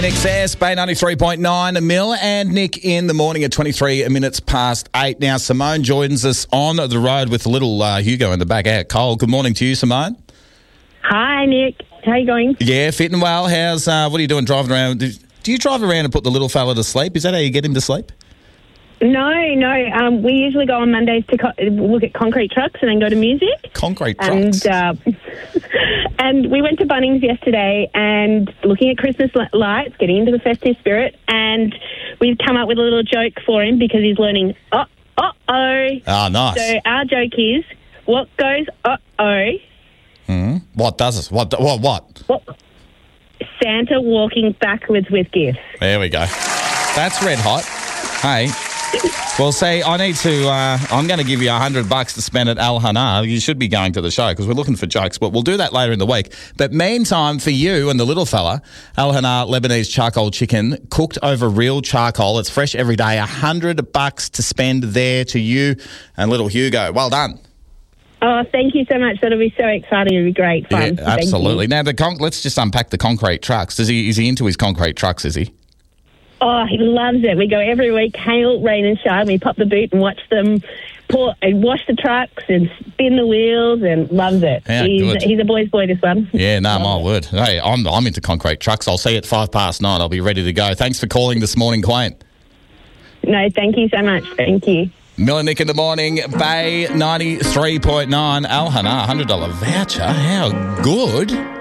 In excess, Bay 93.9 Mil and Nick in the morning at 23 minutes past 8. Now, Simone joins us on the road with little Hugo in the back out cold. Good morning to you, Simone. Hi, Nick. How you going? Yeah, fit and well. How's what are you doing driving around? Do you drive around and put the little fella to sleep? Is that how you get him to sleep? No. We usually go on Mondays to look at concrete trucks and then go to music. Concrete trucks. And we went to Bunnings yesterday and looking at Christmas lights, getting into the festive spirit, and we've come up with a little joke for him because he's learning uh-oh. Ah, nice. So our joke is, what goes uh-oh? What does it? What? Santa walking backwards with gifts. There we go. That's red hot. Hey. Well, see, I need to, I'm going to give you $100 to spend at Al Hana. You should be going to the show because we're looking for jokes, but we'll do that later in the week. But meantime, for you and the little fella, Al Hana Lebanese charcoal chicken, cooked over real charcoal. It's fresh every day. $100 to spend there to you and little Hugo. Well done. Oh, thank you so much. That'll be so exciting. It'll be great fun. Yeah, absolutely. Now, let's just unpack the concrete trucks. Is he into his concrete trucks, is he? Oh, he loves it. We go every week, hail, rain and shine. We pop the boot and watch them wash the trucks and spin the wheels and loves it. Yeah, he's a boy's boy, this one. Yeah, no, my word. Hey, I'm into concrete trucks. I'll see you at 9:05. I'll be ready to go. Thanks for calling this morning, Quain. No, thank you so much. Thank you. Mill and Nick in the morning, Bay 93.9, Al Hana, $100 voucher. How good.